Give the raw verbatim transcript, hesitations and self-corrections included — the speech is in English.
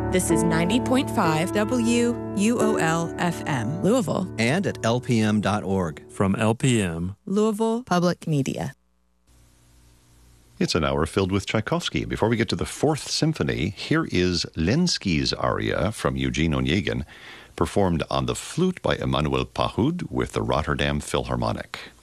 This is ninety point five W U O L F M, Louisville. And at L P M dot org. From L P M, Louisville Public Media. It's an hour filled with Tchaikovsky. Before we get to the Fourth Symphony, here is Lenski's aria from Eugene Onegin, performed on the flute by Emmanuel Pahud with the Rotterdam Philharmonic.